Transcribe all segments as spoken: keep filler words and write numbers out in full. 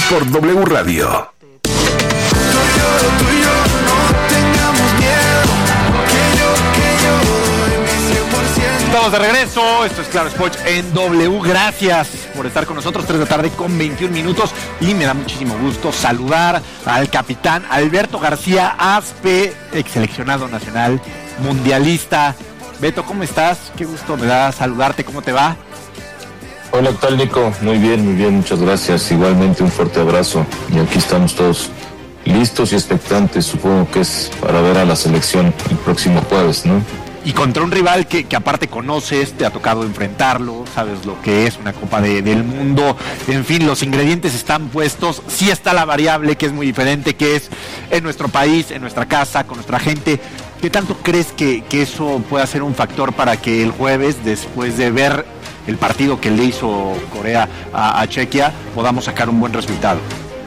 por W Radio. Estamos de regreso, esto es Claro Sports en W. Gracias por estar con nosotros, tres de la tarde con veintiún minutos, y me da muchísimo gusto saludar al capitán Alberto García Aspe, ex seleccionado nacional, mundialista. Beto, ¿cómo estás? Qué gusto me da saludarte, ¿cómo te va? Hola, ¿qué tal, Nico? Muy bien, muy bien, muchas gracias. Igualmente un fuerte abrazo, y aquí estamos todos listos y expectantes, supongo que es para ver a la selección el próximo jueves, ¿no? Y contra un rival que, que aparte conoces, te ha tocado enfrentarlo, sabes lo que es una Copa de, del Mundo, en fin, los ingredientes están puestos, sí está la variable que es muy diferente, que es en nuestro país, en nuestra casa, con nuestra gente. ¿Qué tanto crees que, que eso pueda ser un factor para que el jueves, después de ver el partido que le hizo Corea a, a Chequia, podamos sacar un buen resultado?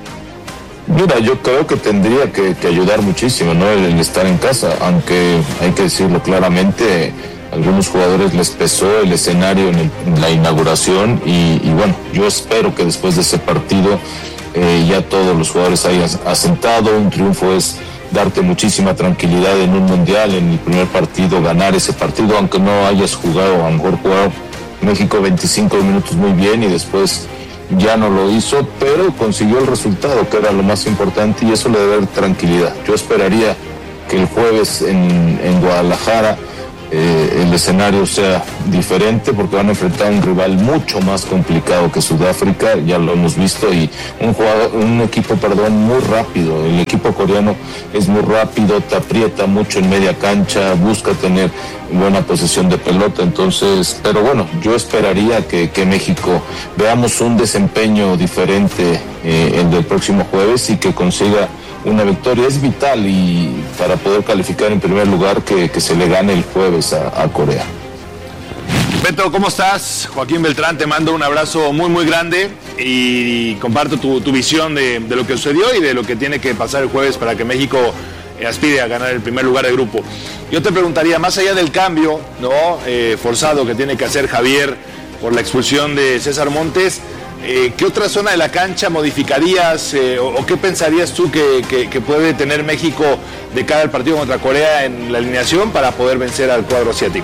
Mira, yo creo que tendría que, que ayudar muchísimo, ¿no? El, el estar en casa, aunque hay que decirlo claramente, a algunos jugadores les pesó el escenario en, el, en la inauguración y, y bueno, yo espero que después de ese partido eh, ya todos los jugadores hayan asentado. Un triunfo es darte muchísima tranquilidad en un mundial, en el primer partido, ganar ese partido, aunque no hayas jugado, a lo mejor jugado México veinticinco minutos muy bien y después ya no lo hizo, pero consiguió el resultado, que era lo más importante, y eso le debe dar tranquilidad. Yo esperaría que el jueves en, en Guadalajara eh, el escenario sea diferente, porque van a enfrentar a un rival mucho más complicado que Sudáfrica, ya lo hemos visto, y un jugador, un equipo, perdón, muy rápido. El equipo coreano es muy rápido, te aprieta mucho en media cancha, busca tener buena posesión de pelota, entonces, pero bueno, yo esperaría que, que México veamos un desempeño diferente eh, el del próximo jueves y que consiga una victoria. Es vital y para poder calificar en primer lugar que, que se le gane el jueves a, a Corea. Beto, ¿cómo estás? Joaquín Beltrán, te mando un abrazo muy muy grande y comparto tu, tu visión de, de lo que sucedió y de lo que tiene que pasar el jueves para que México aspire a ganar el primer lugar del grupo. Yo te preguntaría, más allá del cambio, ¿no? eh, forzado que tiene que hacer Javier por la expulsión de César Montes, eh, ¿qué otra zona de la cancha modificarías eh, o, o qué pensarías tú que, que, que puede tener México de cara al partido contra Corea en la alineación para poder vencer al cuadro asiático?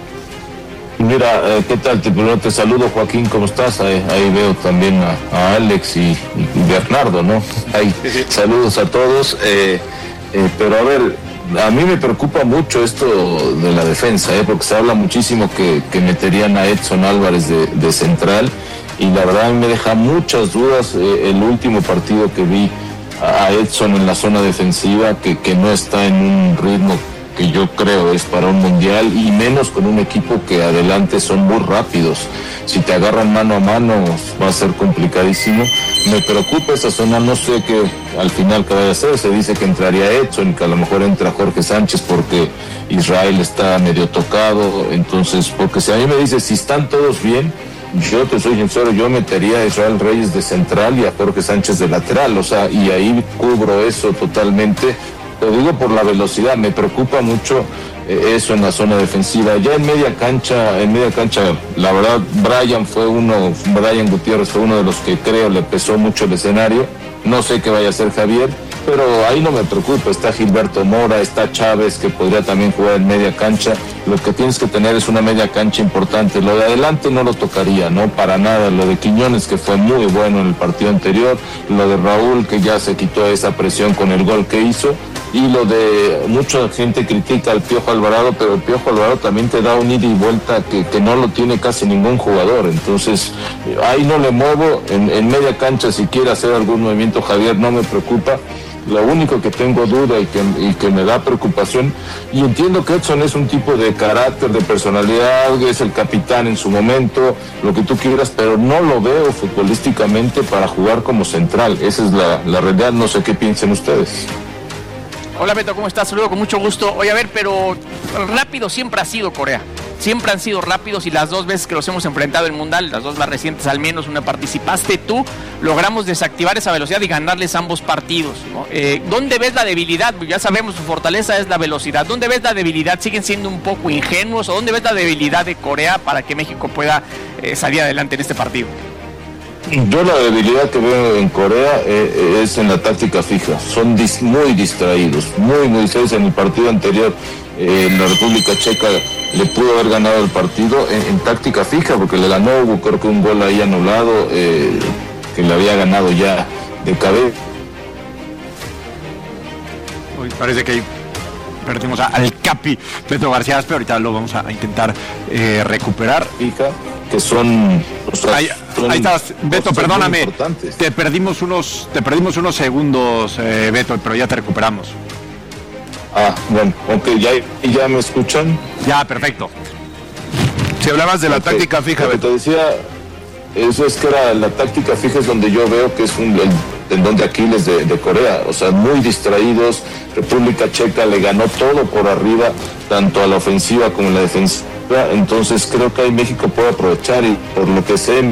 Mira, eh, ¿qué tal? Te, primero te saludo, Joaquín, ¿cómo estás? Ahí, ahí veo también a, a Alex y, y Bernardo, ¿no? Ahí, sí, sí. Saludos a todos. Eh, Eh, pero a ver, a mí me preocupa mucho esto de la defensa, eh, porque se habla muchísimo que, que meterían a Edson Álvarez de, de central, y la verdad me deja muchas dudas eh, el último partido que vi a Edson en la zona defensiva, que, que no está en un ritmo que yo creo es para un mundial, y menos con un equipo que adelante son muy rápidos. Si te agarran mano a mano va a ser complicadísimo. Me preocupa esa zona, no sé qué al final qué vaya a hacer. Se dice que entraría Edson y que a lo mejor entra Jorge Sánchez porque Israel está medio tocado. Entonces, porque si a mí me dice si están todos bien, yo te soy sincero, yo metería a Israel Reyes de central y a Jorge Sánchez de lateral, o sea, y ahí cubro eso totalmente. Lo digo por la velocidad, me preocupa mucho eh, eso en la zona defensiva. Ya en media cancha, en media cancha, la verdad, Brian fue uno, Brian Gutiérrez fue uno de los que creo le pesó mucho el escenario. No sé qué vaya a hacer Javier, pero ahí no me preocupa. Está Gilberto Mora, está Chávez, que podría también jugar en media cancha. Lo que tienes que tener es una media cancha importante. Lo de adelante no lo tocaría, no, para nada. Lo de Quiñones, que fue muy bueno en el partido anterior. Lo de Raúl, que ya se quitó esa presión con el gol que hizo. Y lo de, mucha gente critica al Piojo Alvarado, pero el Piojo Alvarado también te da un ida y vuelta que, que no lo tiene casi ningún jugador. Entonces, ahí no le muevo. En, en media cancha, si quiere hacer algún movimiento Javier, no me preocupa. Lo único que tengo duda y que, y que me da preocupación, y entiendo que Edson es un tipo de carácter, de personalidad, es el capitán en su momento, lo que tú quieras, pero no lo veo futbolísticamente para jugar como central. Esa es la, la realidad. No sé qué piensen ustedes. Hola Beto, ¿cómo estás? Saludo con mucho gusto. Oye, a ver, pero rápido siempre ha sido Corea. Siempre han sido rápidos y las dos veces que los hemos enfrentado en el Mundial, las dos más recientes al menos, una participaste tú, logramos desactivar esa velocidad y ganarles ambos partidos, ¿no? Eh, ¿Dónde ves la debilidad? Ya sabemos, su fortaleza es la velocidad. ¿Dónde ves la debilidad? ¿Siguen siendo un poco ingenuos? ¿O dónde ves la debilidad de Corea para que México pueda eh, salir adelante en este partido? Yo la debilidad que veo en Corea eh, es en la táctica fija. Son dis- muy distraídos, muy, muy distraídos. En el partido anterior, eh, la República Checa le pudo haber ganado el partido en, en táctica fija, porque le ganó, hubo creo que un gol ahí anulado, eh, que le había ganado ya de cabeza. Hoy parece que perdimos a, al Capi Beto García, pero ahorita lo vamos a, a intentar eh, recuperar. Fija, que son, o sea, ahí, son ahí estás, Beto, perdóname, te perdimos unos, te perdimos unos segundos, eh, Beto, pero ya te recuperamos. Ah, bueno, ok, ya, ya me escuchan. Ya, perfecto. Si hablabas de la Okay. táctica fija, Lo que Beto. te decía, eso es que era la táctica fija, es donde yo veo que es un, el tendón de Aquiles de, de Corea. O sea, muy distraídos. República Checa le ganó todo por arriba, tanto a la ofensiva como a la defensiva. Entonces creo que ahí México puede aprovechar, y por lo que sé,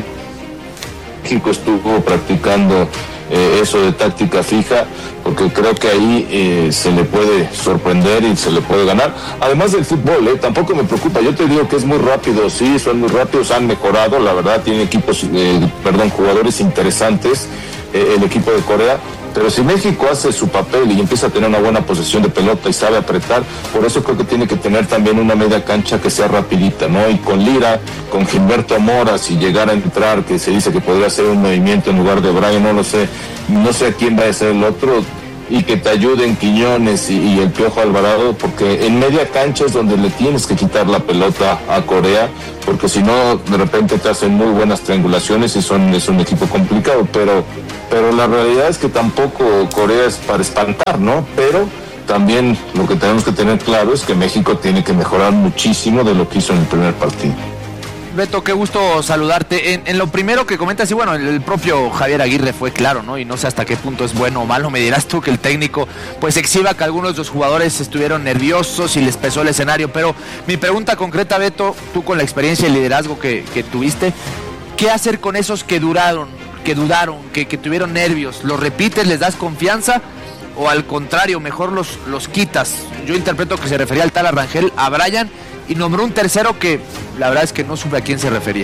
México estuvo practicando eh, eso de táctica fija, porque creo que ahí eh, se le puede sorprender y se le puede ganar. Además del fútbol, eh, tampoco me preocupa. Yo te digo que es muy rápido, sí, son muy rápidos, han mejorado, la verdad, tienen equipos, eh, perdón, jugadores interesantes, eh, el equipo de Corea. Pero si México hace su papel y empieza a tener una buena posesión de pelota y sabe apretar, por eso creo que tiene que tener también una media cancha que sea rapidita, ¿no? Y con Lira, con Gilberto Mora, si llegara a entrar, que se dice que podría hacer un movimiento en lugar de Brian, no lo sé, no sé a quién va a ser el otro, y que te ayuden Quiñones y, y el Piojo Alvarado, porque en media cancha es donde le tienes que quitar la pelota a Corea, porque si no, de repente te hacen muy buenas triangulaciones y son, es un equipo complicado, pero... Pero la realidad es que tampoco Corea es para espantar, ¿no? Pero también lo que tenemos que tener claro es que México tiene que mejorar muchísimo de lo que hizo en el primer partido. Beto, qué gusto saludarte. En, en lo primero que comentas, y bueno, el, el propio Javier Aguirre fue claro, ¿no? Y no sé hasta qué punto es bueno o malo. Me dirás tú que el técnico pues exhiba que algunos de los jugadores estuvieron nerviosos y les pesó el escenario. Pero mi pregunta concreta, Beto, tú con la experiencia y liderazgo que, que tuviste, ¿qué hacer con esos que duraron? que dudaron, que, que tuvieron nervios? ¿Los repites, les das confianza o al contrario, mejor los, los quitas? Yo interpreto que se refería al tal Arrangel, a Brian, y nombró un tercero que la verdad es que no supe a quién se refería.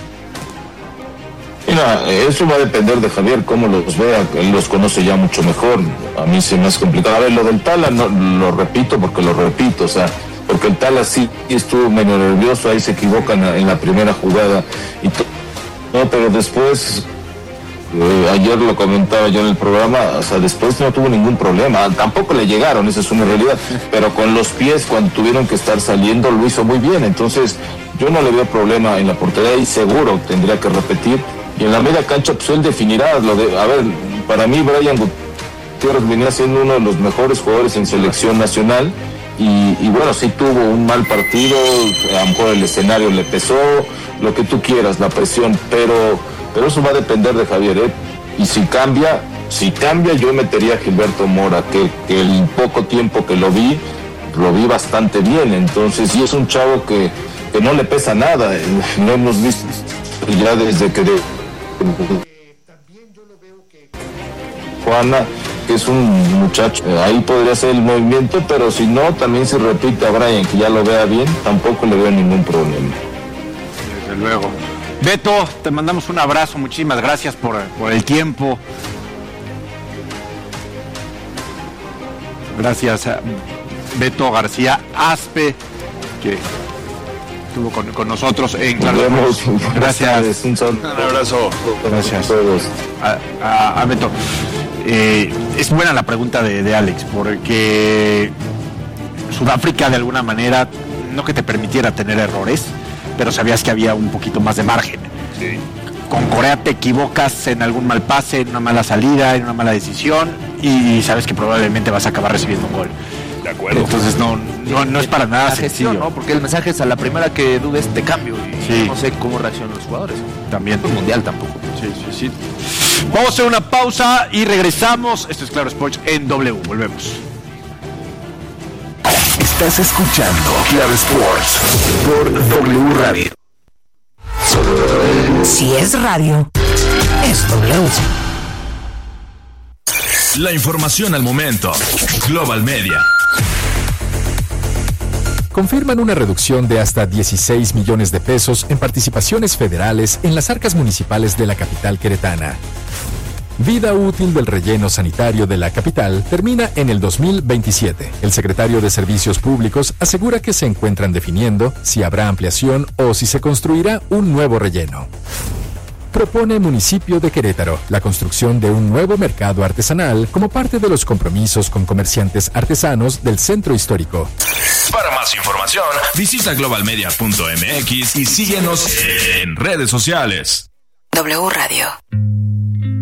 Mira, eso va a depender de Javier, cómo los vea, él los conoce ya mucho mejor. A mí se me hace complicado. A ver, lo del Tala no, lo repito porque lo repito, o sea, porque el Tala sí estuvo medio nervioso, ahí se equivocan en la primera jugada y todo. No, pero después... Eh, ayer lo comentaba yo en el programa, o sea, después no tuvo ningún problema, tampoco le llegaron, esa es una realidad, pero con los pies cuando tuvieron que estar saliendo lo hizo muy bien, entonces yo no le veo problema en la portería y seguro tendría que repetir, y en la media cancha pues él definirá lo de, a ver, para mí Brian Gutiérrez venía siendo uno de los mejores jugadores en selección nacional, y, y bueno, sí tuvo un mal partido, a lo mejor el escenario le pesó, lo que tú quieras, la presión, pero Pero eso va a depender de Javier, ¿eh? Y si cambia, si cambia yo metería a Gilberto Mora, que, que el poco tiempo que lo vi, lo vi bastante bien. Entonces, y es un chavo que, que no le pesa nada. Lo hemos visto ya desde que... De... Juana, que es un muchacho, ahí podría ser el movimiento, pero si no, también se repite a Brian, que ya lo vea bien, tampoco le veo ningún problema. Desde luego. Beto, te mandamos un abrazo, muchísimas gracias por, por el tiempo. Gracias a Beto García Aspe, que estuvo con, con nosotros en Claro Sports. Gracias. Un, un abrazo. Gracias a todos. A, a, a Beto. Eh, es buena la pregunta de, de Alex, porque Sudáfrica de alguna manera, no que te permitiera tener errores, pero sabías que había un poquito más de margen. Sí. Con Corea te equivocas en algún mal pase, en una mala salida, en una mala decisión, y sabes que probablemente vas a acabar recibiendo un gol. De acuerdo. Entonces no, no, no es para nada la gestión, sencillo, ¿no? Porque el mensaje es a la primera que dudes te cambio, y sí. no sé cómo reaccionan los jugadores. También. El mundial tampoco. Sí, sí, sí. Vamos a hacer una pausa y regresamos. Esto es Claro Sports en W. Volvemos. Estás escuchando Claro Sports por W Radio. Si es radio, es W. La información al momento. Global Media. confirman una reducción de hasta dieciséis millones de pesos en participaciones federales en las arcas municipales de la capital queretana. Vida útil del relleno sanitario de la capital termina en el dos mil veintisiete. El secretario de Servicios Públicos asegura que se encuentran definiendo si habrá ampliación o si se construirá un nuevo relleno. Propone Municipio de Querétaro la construcción de un nuevo mercado artesanal como parte de los compromisos con comerciantes artesanos del centro histórico. Para más información, visita global media punto m x y síguenos en redes sociales. W Radio.